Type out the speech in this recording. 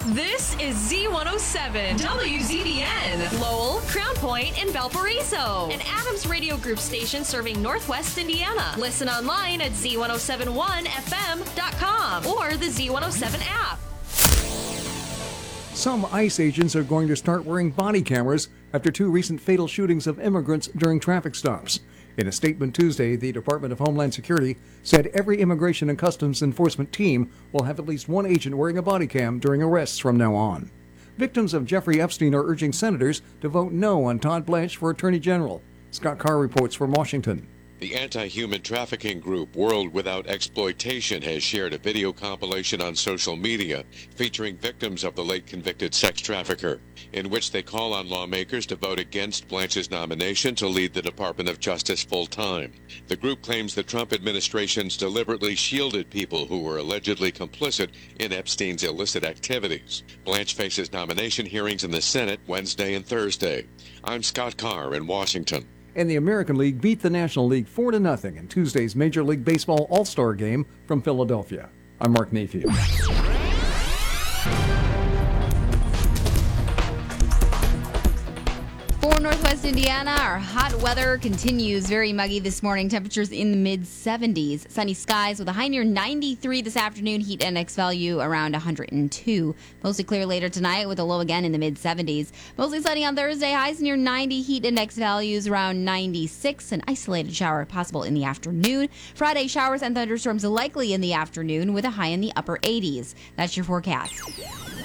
This is Z107, WZBN, Lowell, Crown Point, and Valparaiso. An Adams Radio Group station serving Northwest Indiana. Listen online at Z1071FM.com or the Z107 app. Some ICE agents are going to start wearing body cameras after 2 recent fatal shootings of immigrants during traffic stops. In a statement Tuesday, the Department of Homeland Security said every Immigration and Customs Enforcement team will have at least one agent wearing a body cam during arrests from now on. Victims of Jeffrey Epstein are urging senators to vote no on Todd Blanche for Attorney General. Scott Carr reports from Washington. The anti-human trafficking group World Without Exploitation has shared a video compilation on social media featuring victims of the late convicted sex trafficker, in which they call on lawmakers to vote against Blanche's nomination to lead the Department of Justice full-time. The group claims the Trump administration's deliberately shielded people who were allegedly complicit in Epstein's illicit activities. Blanche faces nomination hearings in the Senate Wednesday and Thursday. I'm Scott Carr in Washington. And the American League beat the National League 4-0 in Tuesday's Major League Baseball All-Star Game from Philadelphia. I'm Mark Mayfield. For Northwest Indiana, our hot weather continues. Very muggy this morning. Temperatures in the mid-70s. Sunny skies with a high near 93 this afternoon. Heat index value around 102. Mostly clear later tonight with a low again in the mid-70s. Mostly sunny on Thursday. Highs near 90. Heat index values around 96. An isolated shower possible in the afternoon. Friday, showers and thunderstorms likely in the afternoon with a high in the upper 80s. That's your forecast.